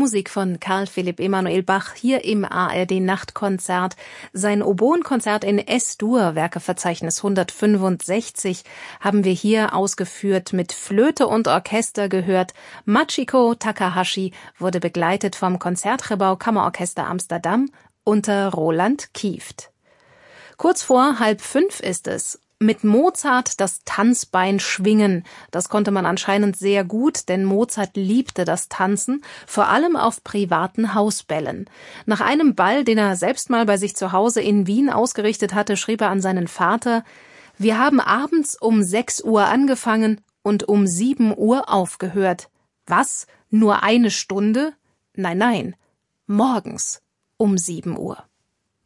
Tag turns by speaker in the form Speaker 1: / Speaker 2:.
Speaker 1: Musik von Carl Philipp Emanuel Bach hier im ARD Nachtkonzert. Sein Oboenkonzert in S-Dur, Werkeverzeichnis 165, haben wir hier ausgeführt, mit Flöte und Orchester gehört. Machiko Takahashi wurde begleitet vom Concertgebouw Kammerorchester Amsterdam unter Roland Kieft. Kurz vor 4:30 ist es. Mit Mozart das Tanzbein schwingen. Das konnte man anscheinend sehr gut, denn Mozart liebte das Tanzen, vor allem auf privaten Hausbällen. Nach einem Ball, den er selbst mal bei sich zu Hause in Wien ausgerichtet hatte, schrieb er an seinen Vater: Wir haben abends um 6 Uhr angefangen und um 7 Uhr aufgehört. Was? Nur eine Stunde? Nein, morgens um 7 Uhr.